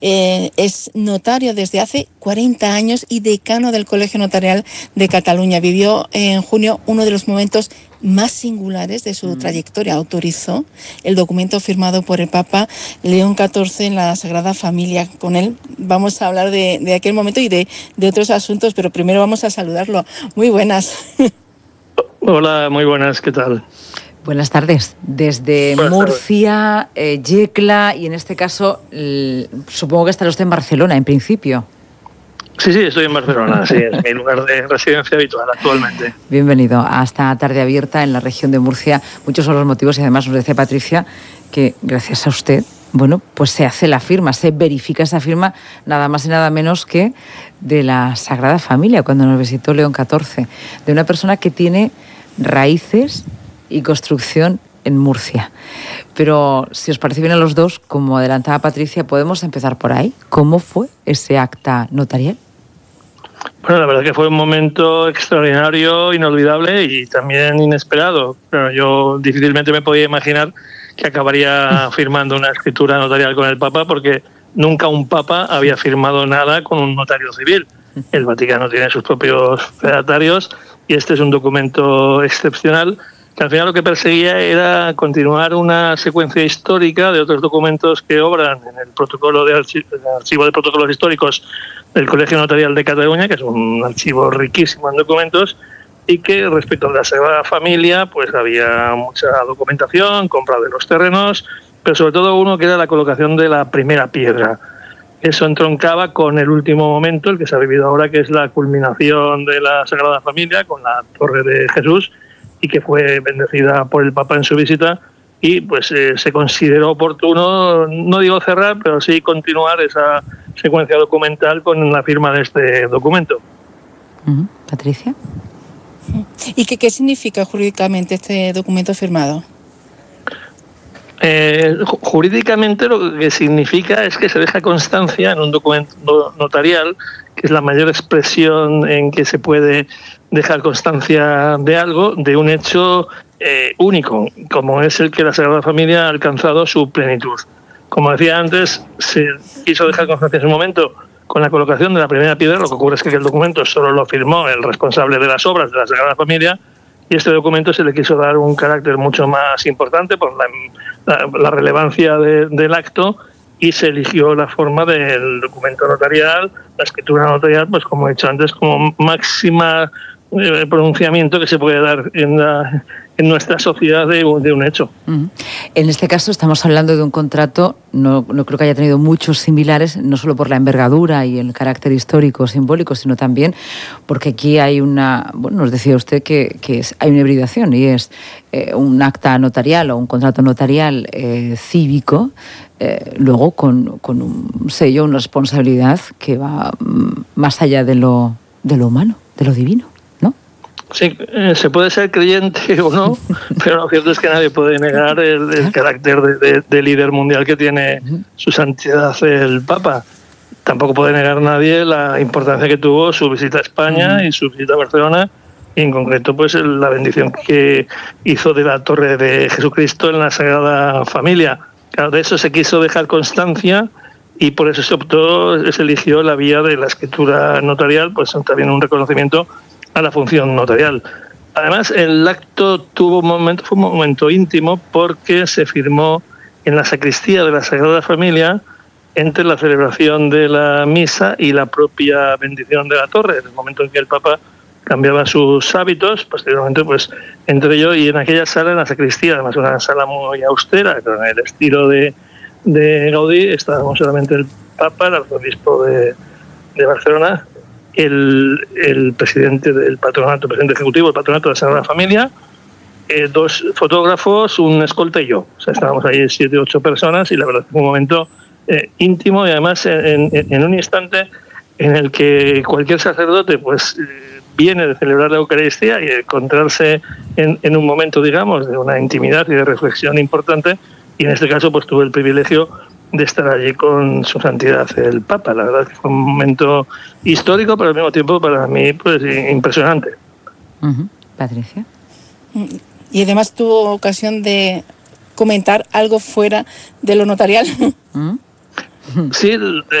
Es notario desde hace 40 años y decano del Colegio Notarial de Cataluña. Vivió en junio uno de los momentos más singulares de su trayectoria. Autorizó el documento firmado por el Papa León XIV en la Sagrada Familia. Con él vamos a hablar de aquel momento y de otros asuntos, pero primero vamos a saludarlo. Muy buenas. Hola, muy buenas, ¿qué tal? Buenas tardes. Desde Murcia, Yecla, y en este caso supongo que estará usted en Barcelona, en principio. Sí, estoy en Barcelona, sí, es mi lugar de residencia habitual actualmente. Bienvenido a esta tarde abierta en la región de Murcia. Muchos son los motivos y además nos dice Patricia que gracias a usted, pues se hace la firma, se verifica esa firma nada más y nada menos que de la Sagrada Familia, cuando nos visitó León XIV, de una persona que tiene raíces y construcción en Murcia. Pero si os parece bien a los dos, como adelantaba Patricia, podemos empezar por ahí. ¿Cómo fue ese acta notarial? Bueno, la verdad que fue un momento extraordinario, inolvidable y también inesperado. Pero yo difícilmente me podía imaginar que acabaría firmando una escritura notarial con el Papa, porque nunca un Papa había firmado nada con un notario civil. El Vaticano tiene sus propios fedatarios y este es un documento excepcional que al final lo que perseguía era continuar una secuencia histórica de otros documentos que obran en el protocolo el archivo de protocolos históricos del Colegio Notarial de Cataluña, que es un archivo riquísimo en documentos, y que respecto a la Sagrada Familia pues había mucha documentación, compra de los terrenos, pero sobre todo uno que era la colocación de la primera piedra. Eso entroncaba con el último momento, el que se ha vivido ahora, que es la culminación de la Sagrada Familia con la Torre de Jesús, y que fue bendecida por el Papa en su visita, y pues se consideró oportuno, no digo cerrar, pero sí continuar esa secuencia documental con la firma de este documento. Patricia. ¿Y qué significa jurídicamente este documento firmado? Jurídicamente lo que significa es que se deja constancia en un documento notarial, que es la mayor expresión en que se puede dejar constancia de algo, de un hecho único, como es el que la Sagrada Familia ha alcanzado su plenitud. Como decía antes, se quiso dejar constancia en su momento con la colocación de la primera piedra. Lo que ocurre es que el documento solo lo firmó el responsable de las obras de la Sagrada Familia, y este documento se le quiso dar un carácter mucho más importante por la relevancia del acto, y se eligió la forma del documento notarial, la escritura notarial, pues como he dicho antes, como máxima pronunciamiento que se puede dar en nuestra sociedad de un hecho. En este caso estamos hablando de un contrato, no creo que haya tenido muchos similares, no solo por la envergadura y el carácter histórico, simbólico, sino también porque aquí hay nos decía usted que hay una hibridación, y es un acta notarial o un contrato notarial cívico, luego con un sello, una responsabilidad que va más allá de lo humano, de lo divino. Sí, se puede ser creyente o no, pero lo cierto es que nadie puede negar el carácter de líder mundial que tiene su santidad el Papa. Tampoco puede negar nadie la importancia que tuvo su visita a España y su visita a Barcelona, y en concreto pues la bendición que hizo de la Torre de Jesucristo en la Sagrada Familia. Claro, de eso se quiso dejar constancia, y por eso se eligió la vía de la escritura notarial, pues también un reconocimiento a la función notarial. Además, el acto fue un momento íntimo, porque se firmó en la sacristía de la Sagrada Familia entre la celebración de la misa y la propia bendición de la torre, en el momento en que el Papa cambiaba sus hábitos. Posteriormente, pues entre yo y en aquella sala, en la sacristía, además una sala muy austera, con el estilo de Gaudí, estábamos solamente el Papa, el arzobispo de Barcelona, el presidente del patronato, presidente ejecutivo del patronato de la Sagrada Familia, dos fotógrafos, un escolta y yo. O sea, estábamos ahí 7 u 8 personas, y la verdad fue un momento íntimo, y además en un instante en el que cualquier sacerdote pues viene de celebrar la Eucaristía y encontrarse en un momento, digamos, de una intimidad y de reflexión importante, y en este caso pues tuve el privilegio de estar allí con su santidad el Papa. La verdad que fue un momento histórico, pero al mismo tiempo para mí pues impresionante. Patricia. Y además tuvo ocasión de comentar algo fuera de lo notarial. Sí,